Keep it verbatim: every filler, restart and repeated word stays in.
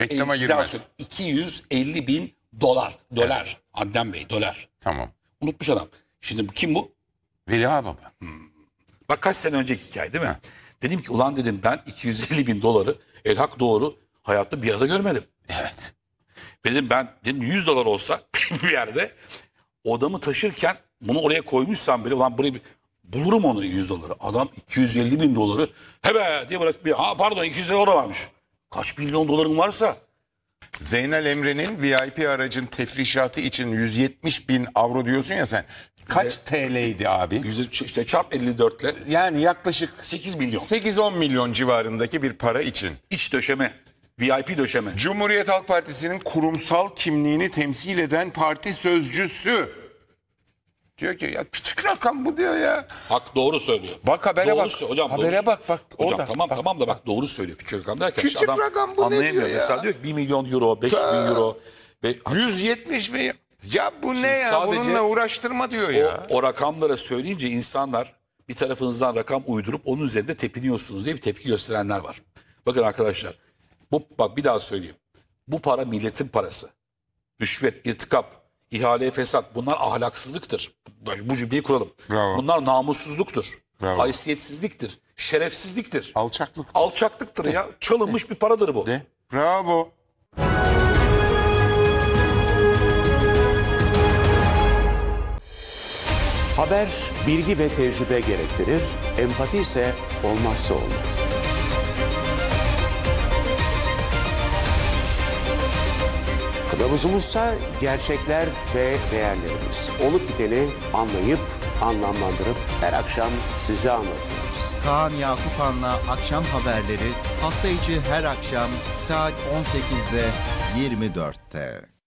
Reklama E, bir daha girmez. söyleyeyim, iki yüz elli bin dolar. Dolar. Adnan Bey dolar. Tamam. Unutmuş adam. Şimdi bu kim bu? Veli Ağababa. Bak kaç sene önceki hikaye değil mi? Dedim ki ulan dedim ben iki yüz elli bin doları el hak doğru hayatta bir arada görmedim. Evet. Dedim ben dedim yüz dolar olsa bir yerde odamı taşırken bunu oraya koymuşsam bile ulan buraya bir, bulurum onu yüz doları. Adam iki yüz elli bin doları hebe diye bırakıp bir ha pardon iki yüz dolar varmış. Kaç milyon doların varsa Zeynel Emre'nin V I P aracın tefrişatı için yüz yetmiş bin avro diyorsun ya sen. Kaç T L'ydi abi? yüzde işte çarp elli dört ile Yani yaklaşık sekiz milyon. sekiz on milyon civarındaki bir para için. İç döşeme, V I P döşeme. Cumhuriyet Halk Partisi'nin kurumsal kimliğini temsil eden parti sözcüsü. Diyor ki ya küçük rakam bu diyor ya. Hak doğru söylüyor. Bak habere Doğru bak. sö- Hocam, Habere doğru- bak bak. Hocam orada. tamam Bak. tamam da bak doğru söylüyor. Küçük rakam derken Küçük işte adam rakam bu ne anlayamıyor. diyor ya? Mesela diyor ki bir milyon euro, beş bin euro. Ve yüz yetmiş bin. Ya bu ne ya? sadece Bununla uğraştırma diyor o, ya. o rakamlara söyleyince insanlar bir tarafınızdan rakam uydurup onun üzerinde tepiniyorsunuz diye bir tepki gösterenler var. Bakın arkadaşlar bu bak bir daha söyleyeyim. Bu para milletin parası. Rüşvet, irtikap, ihale, fesat bunlar ahlaksızlıktır. Bu cümleyi kuralım. Bravo. Bunlar namussuzluktur. Bravo. Haysiyetsizliktir. Şerefsizliktir. Alçaklık. Alçaklıktır ya. Çalınmış bir paradır bu. De. Bravo. Haber bilgi ve tecrübe gerektirir, empati ise olmazsa olmaz. Kılavuzumuzsa gerçekler ve değerlerimiz. Olup biteni anlayıp, anlamlandırıp her akşam size anlatıyoruz. Kaan Yakupan'la Akşam Haberleri hafta içi her akşam saat on sekizde yirmi dörtte.